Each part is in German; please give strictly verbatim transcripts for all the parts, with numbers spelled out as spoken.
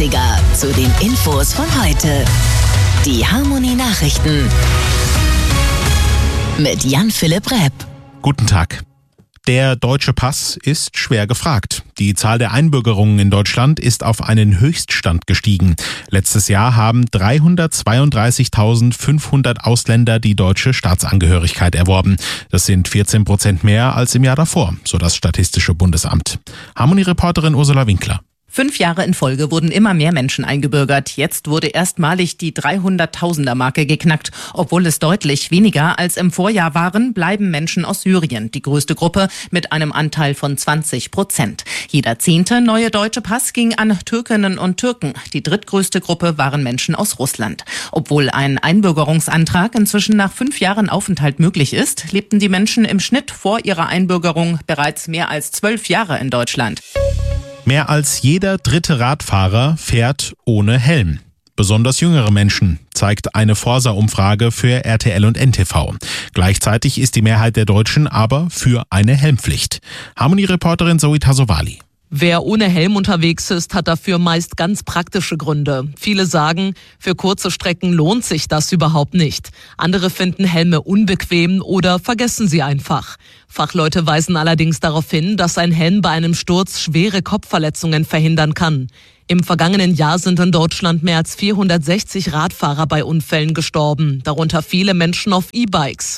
dreißiger zu den Infos von heute. Die Harmony Nachrichten mit Jan-Philipp Repp. Guten Tag. Der deutsche Pass ist schwer gefragt. Die Zahl der Einbürgerungen in Deutschland ist auf einen Höchststand gestiegen. Letztes Jahr haben dreihundertzweiunddreißigtausendfünfhundert Ausländer die deutsche Staatsangehörigkeit erworben. Das sind vierzehn Prozent mehr als im Jahr davor, so das Statistische Bundesamt. Harmony-Reporterin Ursula Winkler. Fünf Jahre in Folge wurden immer mehr Menschen eingebürgert. Jetzt wurde erstmalig die dreihunderttausender-Marke geknackt. Obwohl es deutlich weniger als im Vorjahr waren, bleiben Menschen aus Syrien die größte Gruppe mit einem Anteil von zwanzig Prozent. Jeder zehnte neue deutsche Pass ging an Türkinnen und Türken. Die drittgrößte Gruppe waren Menschen aus Russland. Obwohl ein Einbürgerungsantrag inzwischen nach fünf Jahren Aufenthalt möglich ist, lebten die Menschen im Schnitt vor ihrer Einbürgerung bereits mehr als zwölf Jahre in Deutschland. Mehr als jeder dritte Radfahrer fährt ohne Helm. Besonders jüngere Menschen, zeigt eine Forsa-Umfrage für R T L und N T V. Gleichzeitig ist die Mehrheit der Deutschen aber für eine Helmpflicht. Harmony-Reporterin Zoe Tasovali. Wer ohne Helm unterwegs ist, hat dafür meist ganz praktische Gründe. Viele sagen, für kurze Strecken lohnt sich das überhaupt nicht. Andere finden Helme unbequem oder vergessen sie einfach. Fachleute weisen allerdings darauf hin, dass ein Helm bei einem Sturz schwere Kopfverletzungen verhindern kann. Im vergangenen Jahr sind in Deutschland mehr als vierhundertsechzig Radfahrer bei Unfällen gestorben, darunter viele Menschen auf E-Bikes.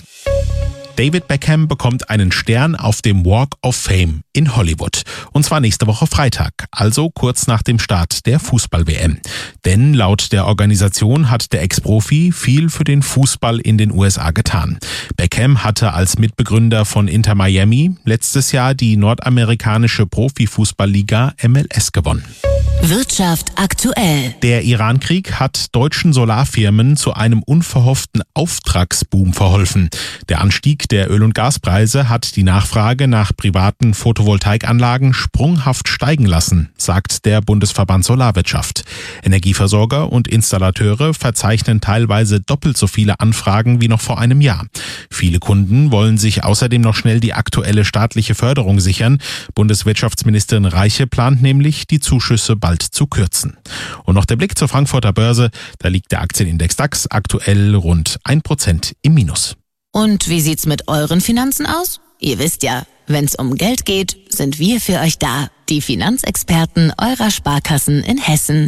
David Beckham bekommt einen Stern auf dem Walk of Fame in Hollywood. Und zwar nächste Woche Freitag, also kurz nach dem Start der Fußball-W M. Denn laut der Organisation hat der Ex-Profi viel für den Fußball in den U S A getan. Beckham hatte als Mitbegründer von Inter Miami letztes Jahr die nordamerikanische Profifußballliga M L S gewonnen. Wirtschaft aktuell. Der Iran-Krieg hat deutschen Solarfirmen zu einem unverhofften Auftragsboom verholfen. Der Anstieg der Öl- und Gaspreise hat die Nachfrage nach privaten Photovoltaikanlagen sprunghaft steigen lassen, sagt der Bundesverband Solarwirtschaft. Energieversorger und Installateure verzeichnen teilweise doppelt so viele Anfragen wie noch vor einem Jahr. Viele Kunden wollen sich außerdem noch schnell die aktuelle staatliche Förderung sichern. Bundeswirtschaftsministerin Reiche plant nämlich, die Zuschüsse bald zu kürzen. Und noch der Blick zur Frankfurter Börse. Da liegt der Aktienindex DAX aktuell rund ein Prozent im Minus. Und wie sieht's mit euren Finanzen aus? Ihr wisst ja, wenn's um Geld geht, sind wir für euch da. Die Finanzexperten eurer Sparkassen in Hessen.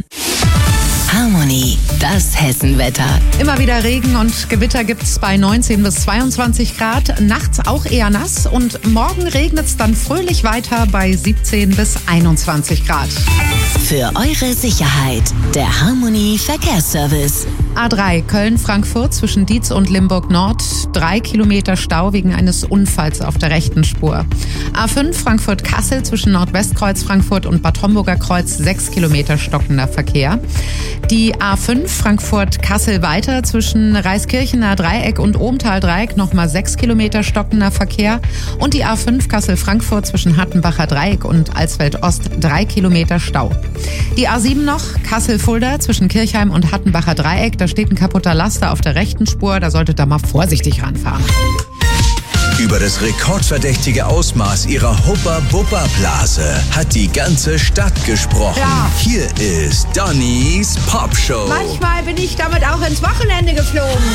Harmony, das Hessenwetter. Immer wieder Regen und Gewitter gibt's bei neunzehn bis zweiundzwanzig Grad. Nachts auch eher nass und morgen regnet's dann fröhlich weiter bei siebzehn bis einundzwanzig Grad. Für eure Sicherheit, der Harmony Verkehrsservice. A drei Köln-Frankfurt zwischen Dietz und Limburg Nord. Drei Kilometer Stau wegen eines Unfalls auf der rechten Spur. A fünf Frankfurt-Kassel zwischen Nordwestkreuz Frankfurt und Bad Homburger Kreuz. Sechs Kilometer stockender Verkehr. Die A fünf Frankfurt-Kassel weiter zwischen Reiskirchener Dreieck und Ohmtal-Dreieck nochmal sechs Kilometer stockender Verkehr. Und die A fünf Kassel-Frankfurt zwischen Hattenbacher Dreieck und Alsfeld-Ost drei Kilometer Stau. Die A sieben noch Kassel-Fulda zwischen Kirchheim und Hattenbacher Dreieck. Da steht ein kaputter Laster auf der rechten Spur. Da solltet ihr mal vorsichtig ranfahren. Über das rekordverdächtige Ausmaß ihrer Hubba-Bubba-Blase hat die ganze Stadt gesprochen. Ja. Hier ist Donnys Popshow. Manchmal bin ich damit auch ins Wochenende geflogen.